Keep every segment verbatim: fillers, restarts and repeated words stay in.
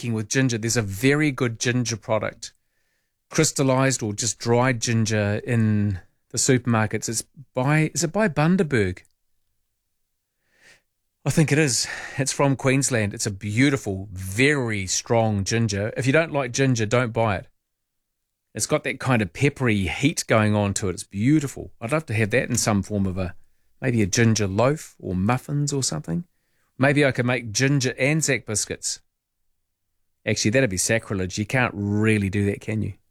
baking with ginger, there's a very good ginger product, crystallized or just dried ginger in the supermarkets. It's by, is it by Bundaberg? I think it is. It's from Queensland. It's a beautiful, very strong ginger. If you don't like ginger, don't buy it. It's got that kind of peppery heat going on to it. It's beautiful. I'd love to have that in some form of a, maybe a ginger loaf or muffins or something. Maybe I could make ginger Anzac biscuits. Actually, that'd be sacrilege. You can't really do that, can you?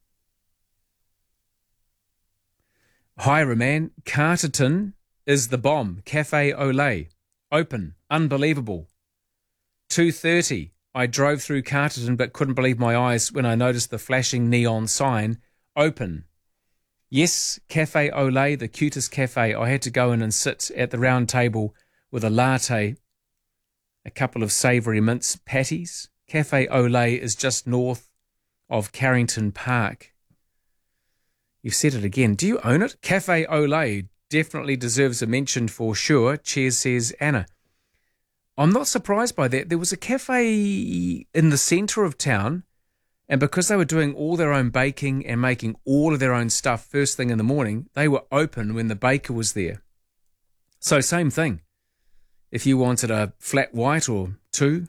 Hi, Roman. Carterton is the bomb. Cafe Olay. Open. Unbelievable. two thirty. I drove through Carterton but couldn't believe my eyes when I noticed the flashing neon sign. Open. Yes, Cafe Olay, the cutest cafe. I had to go in and sit at the round table with a latte, a couple of savoury mince patties. Cafe Olay is just north of Carrington Park. You've said it again. Do you own it? Cafe Olay definitely deserves a mention for sure. Cheers, says Anna. I'm not surprised by that. There was a cafe in the centre of town, and because they were doing all their own baking and making all of their own stuff first thing in the morning, they were open when the baker was there. So same thing. If you wanted a flat white or two,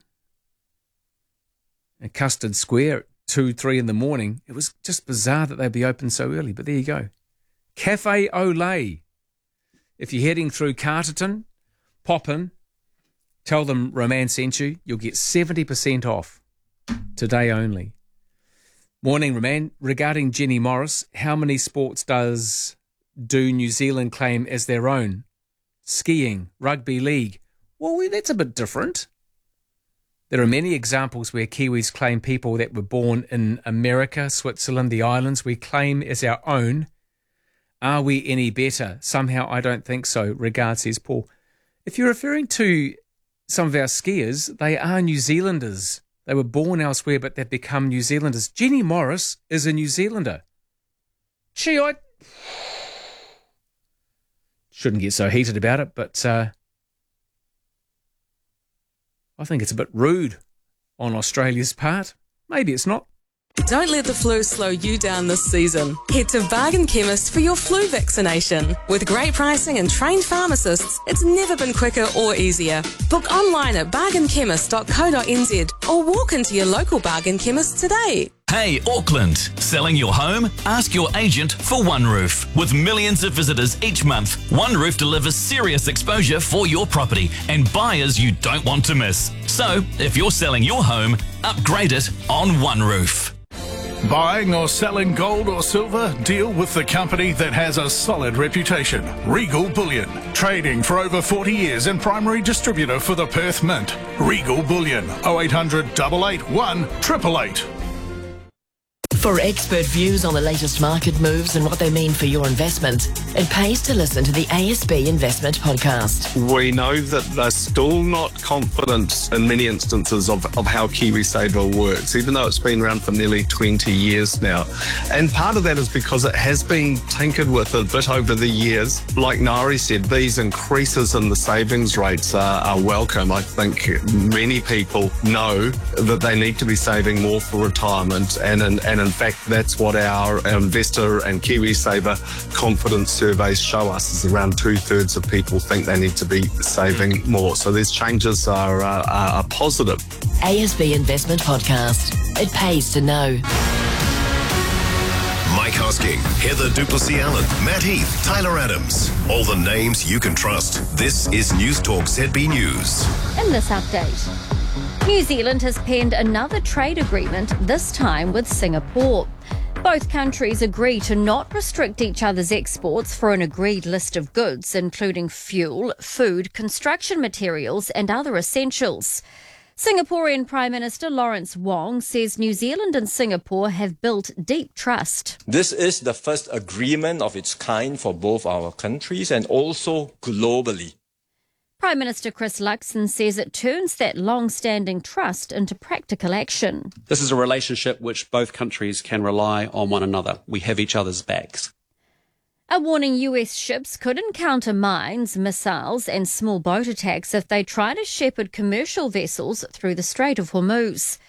a custard square at two, three in the morning, it was just bizarre that they'd be open so early, but there you go. Cafe Olay. If you're heading through Carterton, pop in. Tell them Roman sent you. You'll get seventy percent off today only. Morning, Roman. Regarding Jenny Morris, how many sports does do New Zealand claim as their own? Skiing, rugby league. Well, that's a bit different. There are many examples where Kiwis claim people that were born in America, Switzerland, the islands, we claim as our own. Are we any better? Somehow I don't think so. Regards, says Paul. If you're referring to some of our skiers, they are New Zealanders. They were born elsewhere, but they've become New Zealanders. Jenny Morris is a New Zealander. Gee, I shouldn't get so heated about it, but uh, I think it's a bit rude on Australia's part. Maybe it's not. Don't let the flu slow you down this season. Head to Bargain Chemist for your flu vaccination. With great pricing and trained pharmacists, it's never been quicker or easier. Book online at bargain chemist dot co dot n z or walk into your local Bargain Chemist today. Hey, Auckland. Selling your home? Ask your agent for OneRoof. With millions of visitors each month, OneRoof delivers serious exposure for your property and buyers you don't want to miss. So, if you're selling your home, upgrade it on OneRoof. Buying or selling gold or silver? Deal with the company that has a solid reputation. Regal Bullion. Trading for over forty years and primary distributor for the Perth Mint. Regal Bullion. oh eight hundred, eight eight one, eight eight eight. For expert views on the latest market moves and what they mean for your investment, it pays to listen to the A S B Investment Podcast. We know that they're still not confident in many instances of, of how KiwiSaver works, even though it's been around for nearly twenty years now. And part of that is because it has been tinkered with a bit over the years. Like Nari said, these increases in the savings rates are, are welcome. I think many people know that they need to be saving more for retirement, and in, and in fact, that's what our, our investor and KiwiSaver confidence surveys show us, is around two-thirds of people think they need to be saving more. So these changes are, uh, are positive. A S B Investment Podcast. It pays to know. Mike Hosking, Heather Duplessis-Allen, Matt Heath, Tyler Adams. All the names you can trust. This is News Talk Z B News. In this update, New Zealand has penned another trade agreement, this time with Singapore. Both countries agree to not restrict each other's exports for an agreed list of goods, including fuel, food, construction materials and other essentials. Singaporean Prime Minister Lawrence Wong says New Zealand and Singapore have built deep trust. This is the first agreement of its kind for both our countries and also globally. Prime Minister Chris Luxon says it turns that long-standing trust into practical action. This is a relationship which both countries can rely on one another. We have each other's backs. A warning U S ships could encounter mines, missiles and small boat attacks if they try to shepherd commercial vessels through the Strait of Hormuz.